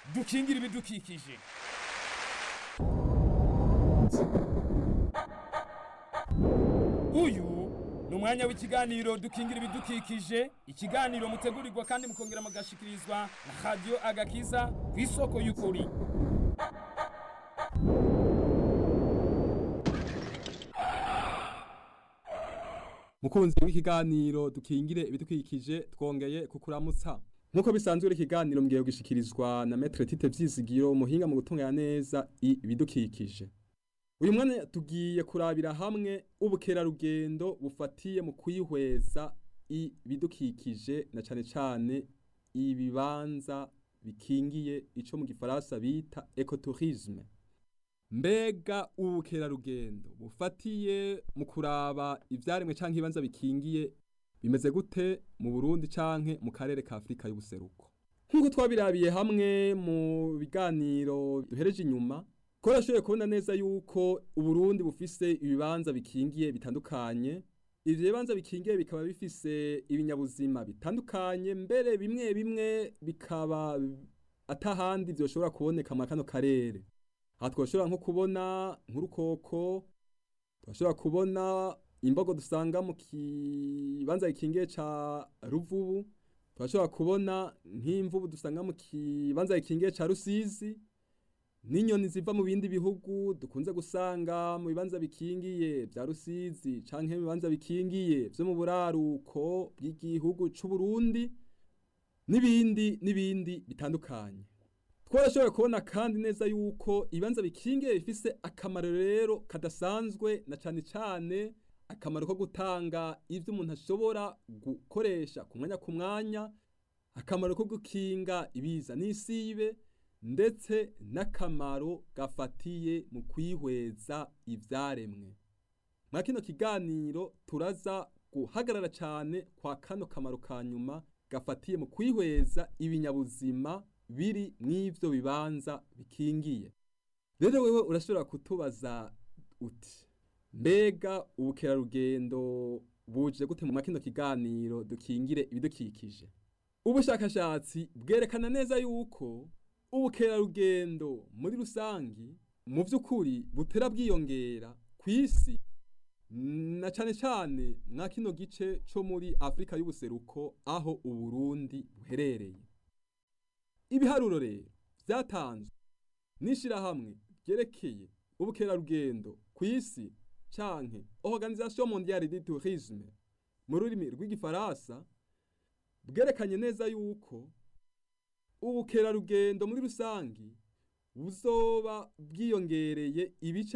dukingira ibidukikije. Uyu ni umwanya w'ikiganiro dukingira ibidukikije, ikiganiro mutegurirwa kandi mukongera mugashikirizwa na Radio Agakiza ku isoko y'ukuri. Mukunzi w'ikiganiro dukingire ibidukikije twongeye kukuramutsa. Nkuko bisanzwe ikiganiro mgiye gushyikirizwa na Maître Tite Vyizigiro umuhinga mu gutunganya neza ibidukikije. Uyu mwanya tugiye kurabira hamwe ubukerarugendo bufatiye mu kwihweza ibidukikije na cane cane ibibanza bikingiye ico mu gifaransa bita ecotourisme. Mbega ubukerarugendo bufatiye mu kuraba ivyaremwe canke ibibanza bikingiye bimeze gute mu Burundi canke mu karere ka Afrika y'ubuseruko? Nkuko twabirabiye hamwe mu biganiro duhereje inyuma, ko rashoboye kubona neza yuko Uburundi bufise ibibanza bikingiye bitandukanye. Ivyo bibanza bikingiye bikaba bifise ibinyabuzima bitandukanye, mbere bimwe bimwe bikaba atahandi vyoshobora kuboneka mu kano karere. Aha twashobora nko kubona nk'urukoko, twashobora kubona imbogo dusanga mu kibanza gikingiye ca Ruvubu, twashobora kubona nk'imvubu dusanga mu kibanza gikingiye ca Rusizi, n'inyoni ziva mu bindi bihugu dukunze gusanga mu bibanza bikingiye vya Rusizi canke mu bibanza bikingiye vyo mu buraruko bw'igihugu c'u Burundi, n'ibindi bitandukanye. Twarashoboye kubona kandi neza yuko ibibanza bikingiye bifise akamaro rero kadasanzwe, na cane cane akamaro ko gutanga ivyo umuntu ashobora gukoresha ku mwanya, akamaro ko gukinga ibiza n'isibe, ndetse n'akamaro gafatiye mu kwihweza ivyaremwe. Mwa kino kiganiro turaza guhagarara cane kwa kano kamaro ka nyuma gafatiye mu kwihweza ibinyabuzima biri mw'ivyo bibanza bikingiye. Rero wewe urashobora kutubaza uti, mbega ubukerarugendo buje gute mu kino kiganiro dukingire ibidukikije? Ubushakashatsi bwerekana neza yuko ubukerarugendo muri rusangi mu vy'ukuri butera bwiyongera kw'isi, na cane cane mwa kino gice co muri Afrika y'ubuseruko aho Uburundi buherereye. Ibiharuro rero vyatanzwe n'ishirahamwe ryerekeye ubukerarugendo kw'isi canke Organisation Mondiale du Tourisme mu rurimi rw'igifaransa, bwerekanye neza yuko ubukerarugendo muri rusangi buzoba bwiyongereye ibice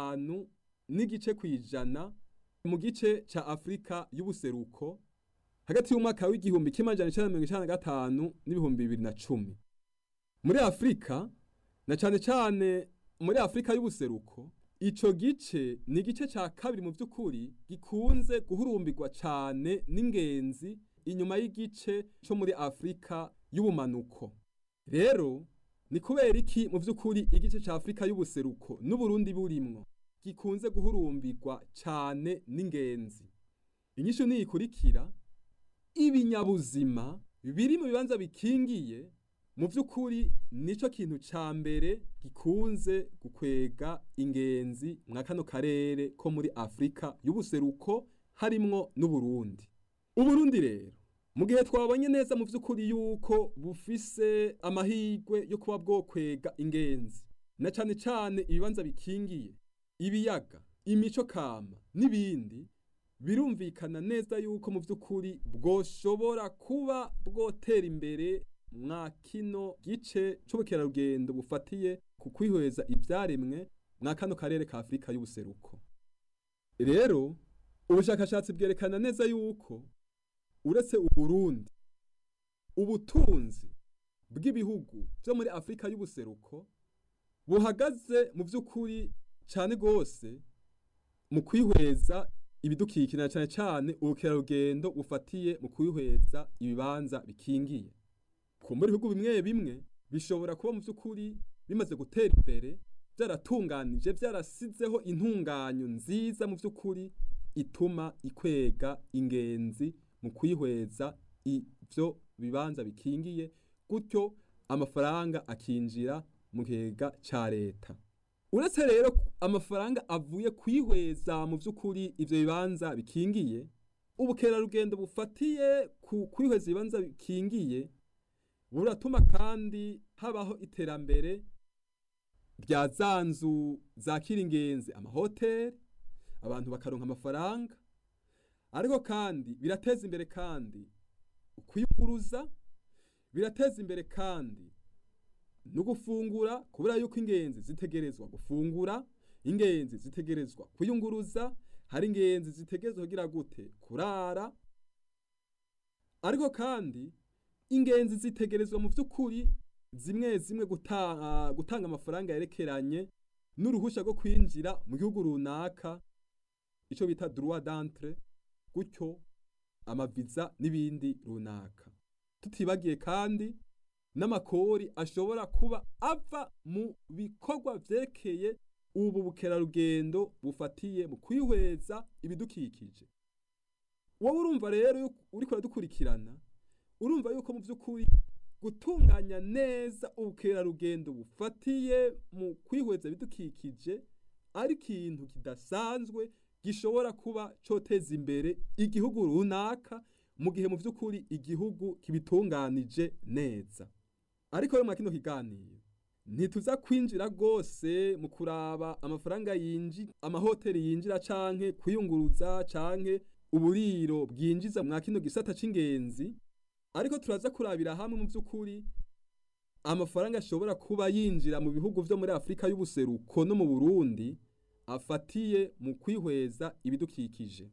5 kw'ijana mu gice ca Afrika y'ubuseruko hagati y'umwaka w'igihumbi kimwe amajana icenda na mirongo icenda na gatanu n'ibihumbi 2010. Muri Afrika, na cane cane muri Afrika y'ubuseruko, ico gice ni igice ca kabiri mu vy'ukuri gikunze guhurumbirwa cane n'ingenzi inyuma y'igice co muri Afrika y'ubumanuko. Rero ni kubera iki mu vy'ukuri igice ca Afrika y'ubuseruko n'Uburundi burimwo gikunze guhurumbirwa cane n'ingenzi? Inyishu niyikurikira: ibinyabuzima biri mu bibanza bikingiye mu vy'ukuri nico kintu ca mbere gikunze gukwega ingenzi mwa kano karere ko muri Afrika y'ubuseruko harimwo n'Uburundi. Uburundi rero mu gihe twabonye neza mu vy'ukuri yuko bufise amahirwe yo kuba bwokwega ingenzi, na cane cane ibibanza bikingiye, ibiyaga, imico kama n'ibindi, birumvikana neza yuko mu vy'ukuri bwoshobora kuba bwotera imbere mwa kino gice c'ubukerarugendo bufatiye ku kwihweza ivyaremwe mwa kano karere ka Afrika y'ubuseruko. Rero ubushakashatsi bwerekana neza yuko uretse Uburundi, ubutunzi bw'ibihugu vyo muri Afrika y'ubuseruko buhagaze mu vy'ukuri cane gose mu kwihweza ibidukikije, na cane cane ubukerarugendo bufatiye mu kwihweza ibibanza bikingiye. Kumbura ibihugu bimwe bimwe bishobora kuba mu vy'ukuri bimaze gutera imbere, vyaratunganije, vyarasizeho intunganyo nziza mu vy'ukuri ituma ikwega ingenzi mu kwihweza ivyo bibanza bikingiye, gutyo amafaranga akinjira mu kigega ca leta. Uretse rero amafaranga avuye kwihweza mu vy'ukuri ivyo bibanza bikingiye, ubukerarugendo bufatiye ku kwihweza ibibanza bikingiye buratuma kandi habaho iterambere rya za nzu zakira ingenzi, amahoteli, abantu bakaronka amafaranga, ariko kandi birateza imbere kandi kwiyuguruza, birateza imbere kandi no gufungura, kubera yuko ingenzi zitegerezwa gufungura, ingenzi zitegerezwa kwiyunguruza, hari ingenzi zitegerezwa kugira gute kurara, ariko kandi ingenzi zitegerezwa mu vy'ukuri zimwe zimwe gutanga amafaranga yerekeranye n'uruhusha rwo kwinjira mu gihugu runaka, ico bita droit d'entrée, gutyo amaviza n'ibindi runaka. Tutibagiye kandi n'amakori ashobora kuba ava mu bikorwa vyerekeye ubu bukerarugendo bufatiye mu kwihweza ibidukikije. Wowe urumva rero uriko uradukurikirana, urumva yuko mu vy'ukuri gutunganya neza ubukerarugendo bufatiye mu kwihweza ibidukikije ari ikintu kidasanzwe gishobora kuba coteza imbere igihugu runaka mu gihe mu vy'ukuri igihugu kibitunganije neza. Ariko rero mwa kino kiganiro ntituza kwinjira gose mu kuraba amafaranga amahoteli yinjira canke kwiyunguruza canke uburiro bwinjiza mwa kino gisata c'ingenzi, ariko turaza kurabira hamwe mu vy'ukuri amafaranga ashobora kuba yinjira mu bihugu vyo muri Afrika y'ubuseruko no mu Burundi afatiye mu kwihweza ibidukikije.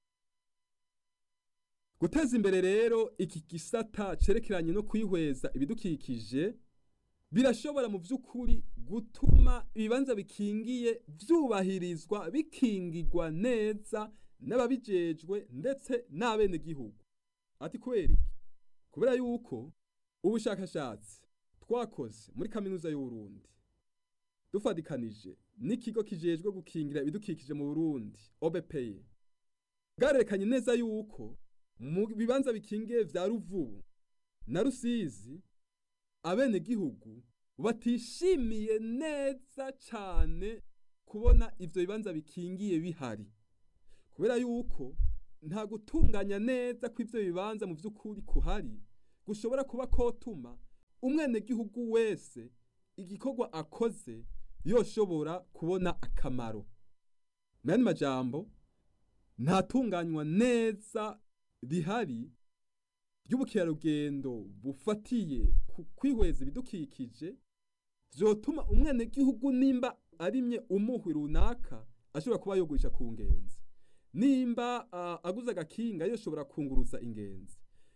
Guteza imbere rero iki gisata cerekeranye no kwihweza ibidukikije birashobora mu vy'ukuri gutuma ibibanza bikingiye vyubahirizwa, bikingirwa neza n'ababijejwe ndetse n'abenegihugu. Ati kubera iki? Kubera yuko ubushakashatsi twakoze muri kaminuza y'u Burundi dufadikanije n'ikigo kijejwe gukingira ibidukikije mu Burundi OBPE bwarerekanye neza yuko mu bibanza bikingiye vya Ruvubu na Rusizi abenegihugu batishimiye neza cane kubona ivyo bibanza bikingiye bihari, kubera yuko nta gutunganya neza kw'ivyo bibanza mu vy'ukuri kuhari gushobora kuba kotuma umwenegihugu wese igikorwa akoze yoshobora kubona akamaro. Muyandi majambo, nta tunganywa neza rihari ry'ubukerarugendo bufatiye ku kwihweza ibidukikije vyotuma umwenegihugu nimba arimye umuhwi runaka ashobora kuba yogurisha ku ngenzi, nimba aguze agakinga yoshobora kunguruza ingenzi,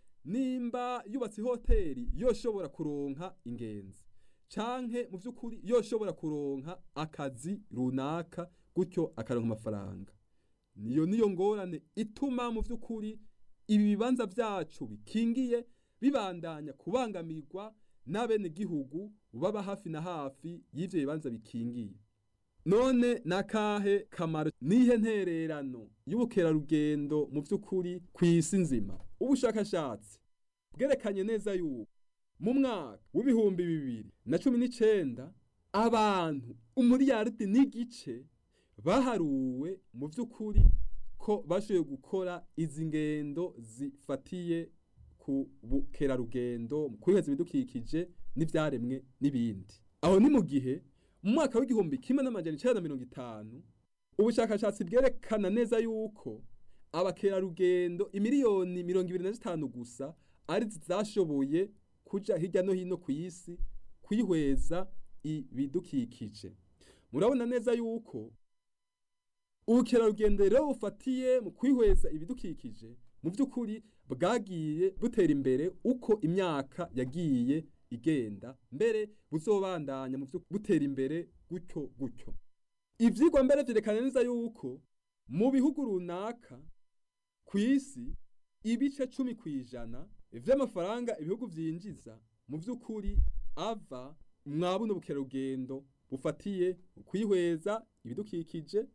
nimba yubatse hoteli yoshobora kuronka ingenzi, canke mu vy'ukuri yoshobora kuronka akazi runaka gutyo akaronka amafaranga. Niyo ngorane ituma mu vy'ukuri ibi bibanza vyacu bikingiye bibandanya kubangamirwa n'abenegihugu baba hafi na hafi y'ivyo bibanza bikingiye. None nakahe kamaro nihe ntererano y'ubukerarugendo mu vy'ukuri kw'isi nzima? Ubushakashatsi bwerekanye neza yuko mu mwaka w'ibihumbi 2019 abantu umuriyaridi n'igice baharuwe mu vy'ukuri ko bashoboye gukora izi ngendo zifatiye ku bukerarugendo mu kwiheza ibidukikije n'ivyaremwe n'ibindi. Aho ni mu gihe mu mwaka w'igihumbi 1950 ubushakashatsi bwerekana neza yuko abakerarugendo imiliyoni 25 gusa ari zashoboye kuja hirya no hino ku isi kwihweza ibidukikije. Murabona neza yuko ubukerarugendo rero bufatiye mu kwihweza ibidukikije mu vy'ukuri bwagiye butera imbere uko imyaka yagiye igenda, mbere buzobandanya mu butera imbere gutyo. Ivyigwa mbere vyerekana neza yuko mu bihugu runaka kw'isi ibice 10% vy'amafaranga ibihugu vyinjiza mu vy'ukuri ava mwabuno bukerarugendo bufatiye kwihweza ibidukikije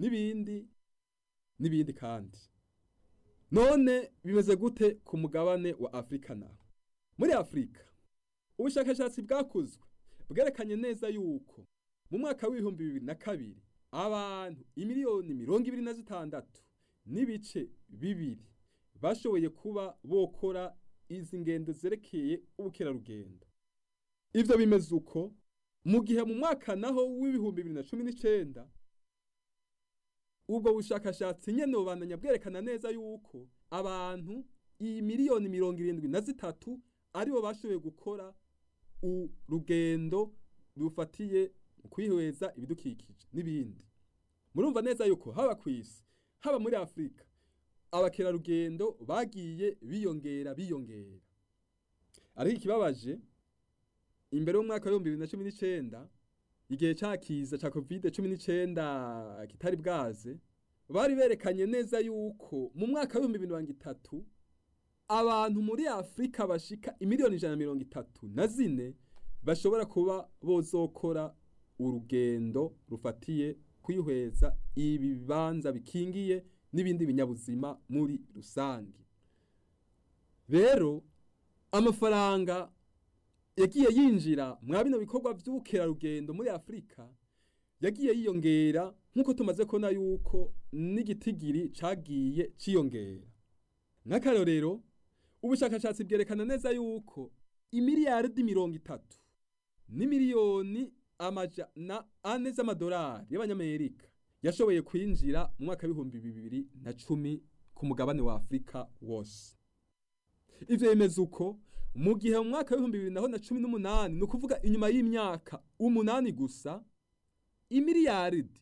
n'ibindi kandi. None bimeze gute ku mugabane wa Afrika naho? Muri Afrika ubushakashatsi bwakozwe bwerekanye neza yuko mu mwaka w'ibihumbi 2002 abantu imiliyoni 26 n'ibice bibiri bashoboye kuba bokora izi ngendo zerekeye ubukerarugendo. Ivyo bimeze uko mu gihe mu mwaka naho w'ibihumbi 2019 ubwo bushakashatsi nyene bubandanya bwerekana neza yuko abantu imiliyoni 73 aribo bashoboye gukora urugendo rufatiye kwihweza ibidukikije n'ibindi. Murumva neza yuko haba kw'isi haba muri Afrika abakerarugendo bagiye biyongera. Ariko ikibabaje imbere y'umwaka wa 2019 igihe cakiza ca COVID-19 kitari bwaze, bari berekanye neza yuko mu mwaka wa 2030 abantu muri Afrika bashika imiliyoni 134 bashobora kuba bozokora urugendo rufatiye kwihweza ibibanza bikingiye n'ibindi binyabuzima muri rusangi. Rero amafaranga yagiye yinjira mwa bino bikorwa vy'ubukerarugendo muri Afrika yagiye yiyongera nkuko tumaze kubona yuko n'igitigiri cagiye ciyongera. N'akarorero ubushakashatsi bwerekana neza yuko imiliyaridi 30 n'imiliyoni amajana 4 z'amadolari y'abanyamerika yashoboye kwinjira mu mwaka w'ibihumbi 2010 ku mugabane wa Afrika wose. Ivyo bimeze uko mu gihe mu mwaka w'ibihumbi 2018 ni ukuvuga inyuma y'imyaka 8 gusa imiliyaridi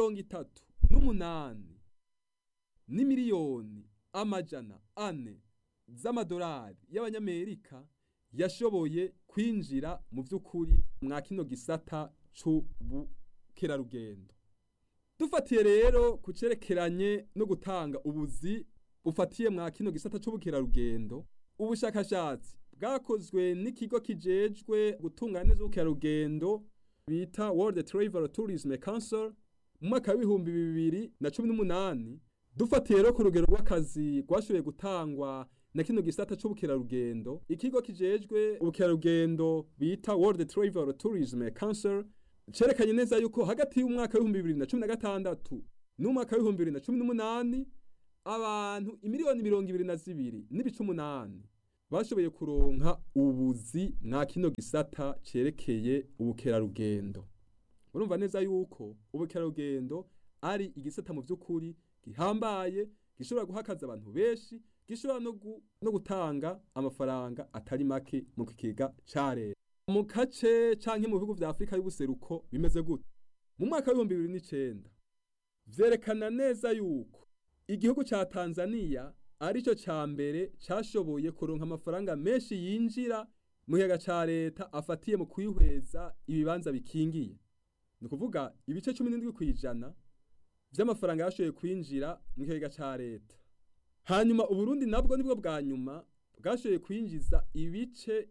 38 n'imiliyoni amajana 4 z'amadolari y'abanyamerika yashoboye kwinjira mu vy'ukuri mwa kino gisata c'ubukerarugendo. Dufatiye rero kucerekeranye no gutanga ubuzi bufatiye mwa kino gisata c'ubukerarugendo, ubushakashatsi bwakozwe n'ikigo kijejwe gutunganya neza ubukerarugendo bita World Travel Tourism Council mu mwaka w'ibihumbi 2018. Dufatiye rero ku rugero rw'akazi rwashoboye gutangwa na kino gisata c'ubukerarugendo, ikigo kijejwe ubukerarugendo bita World Travel Tourism Council cerekanye neza yuko hagati y'umwaka w'ibihumbi 2016 n'umwaka w'ibihumbi 2018 abantu imiliyoni 22 n'ibice 8 bashoboye kuronka ubuzi mwa kino gisata cerekeye ubukerarugendo. Urumva neza yuko ubukerarugendo ari igisata mu vy'ukuri gihambaye, gishobora guhakaza abantu benshi, gishobora no gutanga amafaranga atari make mu kigega ca leta. Mu kace canke mu bihugu vya Afrika y'ubuseruko bimeze gute? Mu mwaka wa 2009 vyerekana neza yuko igihugu ca Tanzania arico ca mbere cashoboye kuronka amafaranga menshi yinjira mu kigega ca leta afatiye mu kwihweza ibibanza bikingiye. Ni kuvuga ibice 17% vy'amafaranga yashoboye kwinjira mu kigega ca leta. Hanyuma Uburundi nabwo nibwo bwa nyuma bwashoboye kwinjiza ibice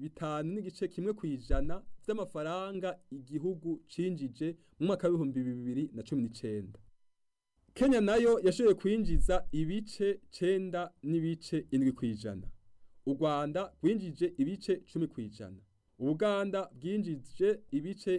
5.1% vy'amafaranga igihugu cinjije mu mwaka wa 2019. Kenya nayo yashoboye kwinjiza ibice 9.7%. U Rwanda rwinjije ibice 10%. Uganda bwinjije ibice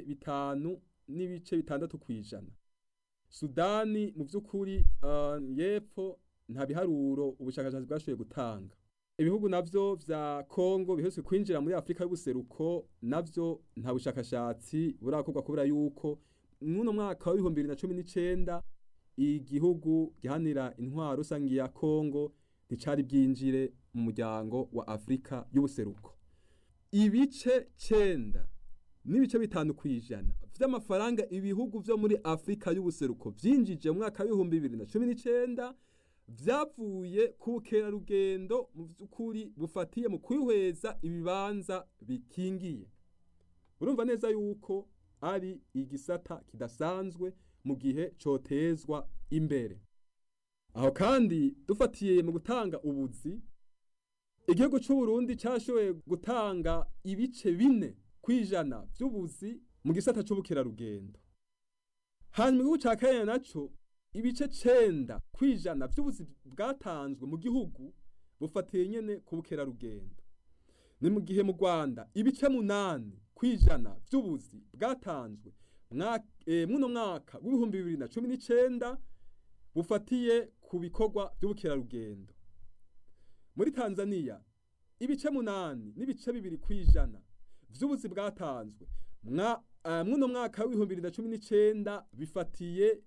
5.6%. Sudani mu vy'ukuri yepfo nta biharuro ubushakashatsi bwashoboye gutanga. Ibihugu navyo vya Kongo bihose kwinjira muri Afrika y'ubuseruko navyo nta bushakashatsi burakorwa kubera yuko muno mwaka wa 2019 igihugu gihanira intwaro rusangi ya Kongo nicari byinjire mu muryango wa Afrika y'ubuseruko. Ibice 9 n'ibice 5% vy'amafaranga ibihugu vyo muri Afrika y'ubuseruko vyinjije mu mwaka wa 2019 vyavuye ku bukerarugendo mu vy'ukuri bufatiye mu kwihweza ibibanza bikingiye. Urumva neza yuko ari igisata kidasanzwe mu gihe cotezwa imbere. Aho kandi dufatiye mu gutanga ubuzi, igihugu c'u Burundi cashoboye gutanga ibice 4% vy'ubuzi mu gisata c'ubukerarugendo. Hanyuma igihugu ca Kenya naco ibice 9% vy'ubuzi bwatanzwe mu gihugu bufatiye nyene ku bukerarugendo. ni mu gihe mu Rwanda ibice 8% vy'ubuzi bwatanzwe muno mwaka w'ibihumbi 2019 bufatiye ku bikorwa by'ubukerarugendo. Muri Tanzania ibice 8 n'ibice 2% vy'ubuzi bwatanzwe muno mwaka w'ibihumbi 2019 bifatiye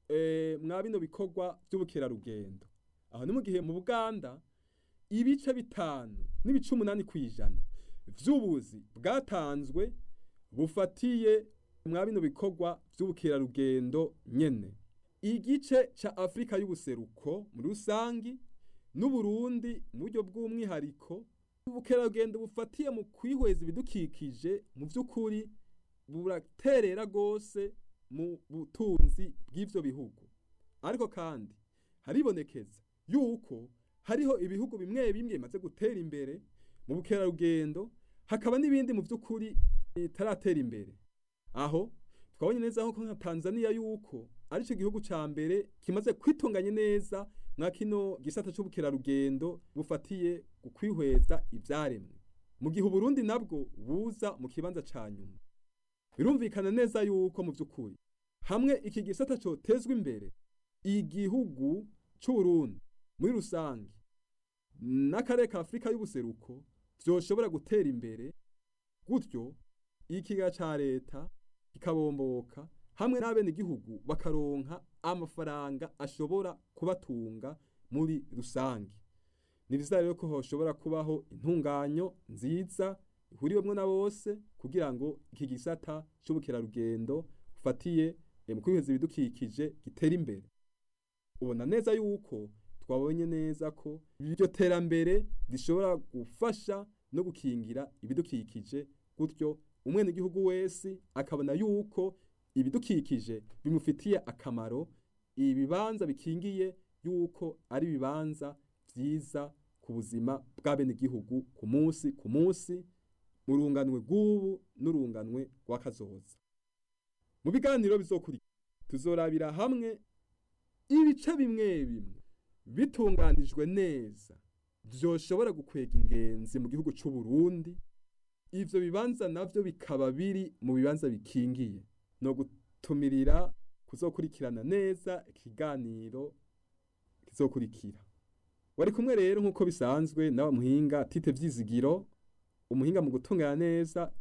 mwa bino bikorwa by'ubukerarugendo. Aho ni mu gihe mu Buganda ibice 5 n'ibice 8% vy'ubuzi bwatanzwe bufatiye mwa bino bikorwa by'ubukerarugendo nyene. Igice ca Afrika y'ubuseruko muri rusangi n'Uburundi mu buryo bw'umwihariko ubukerarugendo bufatiye mu kwihweza ibidukikije mu vy'ukuri buraterera gose mu butunzi bw'ivyo bihugu. Ariko kandi haribonekeza yuko hariho ibihugu bimwe bimwe bimaze gutera imbere mu bukerarugendo, hakaba n'ibindi mu vy'ukuri bitaratera imbere. Aho twabonye neza nko nka Tanzania yuko ari cyo gihugu ca mbere kimaze kwitunganya neza mwa kino gisata c'ubukerarugendo bufatiye gukwihweza ivyaremwe, mu gihe Uburundi nabwo buza mu kibanza ca nyuma. Birumvikana neza yuko mu vy'ukuri hamwe iki gisata cotezwa imbere, igihugu c'Uburundi muri rusangi n'akarere ka Afrika y'ubuseruko vyoshobora gutera imbere, gutyo ikiga ca leta kikabomboka hamwe n'abene igihugu bakaronka amafaranga ashobora kubatunga muri rusangi. Ni vyiza rero ko hoshobora kubaho intunganyo nziza ihuriwemwo na bose kugira ngo iki gisata c'ubukerarugendo ufatiye mu kwiheza ibidukikije gitera imbere. Ubona neza yuko twabonye neza ko iryo terambere rishobora gufasha no gukingira ibidukikije, gutyo umwene igihugu wese akabona yuko ibidukikije bimufitiye akamaro, ibibanza bikingiye yuko ari ibibanza vyiza ku buzima bw'abene igihugu ku munsi mu runganwe rw'ubu n'urunganwe rw'akazoza. Mu biganiro bizokurikira tuzorabira hamwe ibice bimwe bimwe bitunganijwe neza vyoshobora gukwega ingenzi mu gihugu c'u Burundi. Ivyo bibanza navyo bikaba biri mu bibanza bikingiye. No gutumirira kuzokurikirana neza ikiganiro kizokurikira. Wari kumwe rero nkuko bisanzwe nawe muhinga Tite Vyizigiro, umuhinga mu gutunganya neza